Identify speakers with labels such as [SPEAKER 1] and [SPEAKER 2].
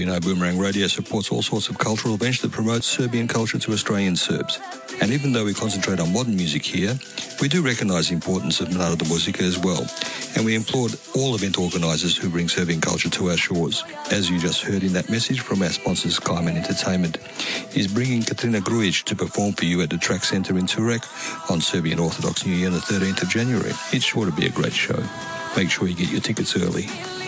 [SPEAKER 1] know Boomerang Radio supports all sorts of cultural events that promote Serbian culture to Australian Serbs. And even though we concentrate on modern music here, we do recognise the importance of Narodna Muzika as well. And we implored all event organisers who bring Serbian culture to our shores. As you just heard in that message from our sponsors, Climate Entertainment, is bringing Katrina Grujic to perform for you at the Track Centre in Turek on Serbian Orthodox New Year on the 13th of January. It's sure to be a great show. Make sure you get your tickets early.